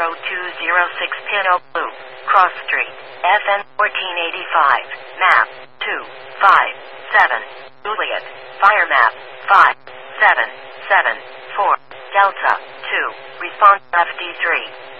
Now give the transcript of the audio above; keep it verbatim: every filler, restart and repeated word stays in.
zero two zero six Pino Blue, Cross Street, S N fourteen eighty-five, map two five seven, Juliet, fire map five seven seven four, Delta two, response F D three.